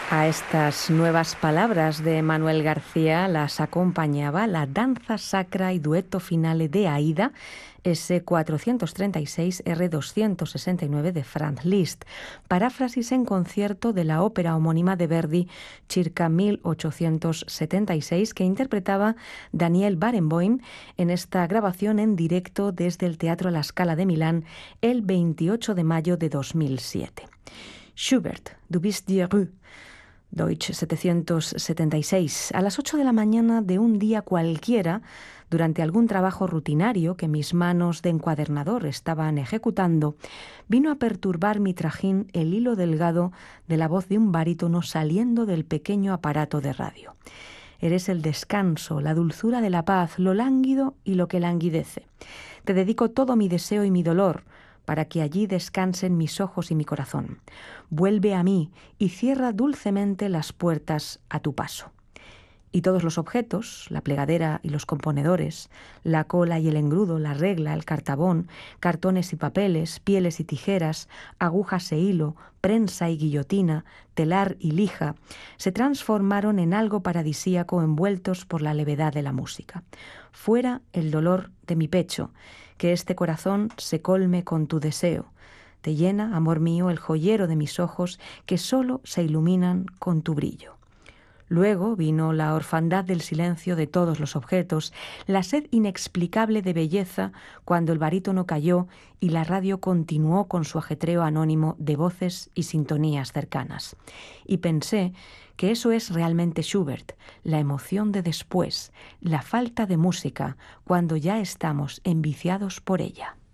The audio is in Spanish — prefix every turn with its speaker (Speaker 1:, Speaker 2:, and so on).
Speaker 1: A estas nuevas palabras de Manuel García las acompañaba la danza sacra y dueto finale de Aida, S436 R269 de Franz Liszt, paráfrasis en concierto de la ópera homónima de Verdi, circa 1876, que interpretaba Daniel Barenboim en esta grabación en directo desde el Teatro La Scala de Milán el 28 de mayo de 2007. Schubert, Du bist die Ruhe, Deutsch 776. A las 8 de la mañana de un día cualquiera, durante algún trabajo rutinario que mis manos de encuadernador estaban ejecutando, vino a perturbar mi trajín el hilo delgado de la voz de un barítono saliendo del pequeño aparato de radio. Eres el descanso, la dulzura de la paz, lo lánguido y lo que languidece. Te dedico todo mi deseo y mi dolor, para que allí descansen mis ojos y mi corazón. Vuelve a mí y cierra dulcemente las puertas a tu paso. Y todos los objetos, la plegadera y los componedores, la cola y el engrudo, la regla, el cartabón, cartones y papeles, pieles y tijeras, agujas e hilo, prensa y guillotina, telar y lija, se transformaron en algo paradisíaco envueltos por la levedad de la música. Fuera el dolor de mi pecho, que este corazón se colme con tu deseo. Te llena, amor mío, el joyero de mis ojos, que solo se iluminan con tu brillo. Luego vino la orfandad del silencio de todos los objetos, la sed inexplicable de belleza cuando el barítono cayó y la radio continuó con su ajetreo anónimo de voces y sintonías cercanas. Y pensé que eso es realmente Schubert, la emoción de después, la falta de música, cuando ya estamos enviciados por ella.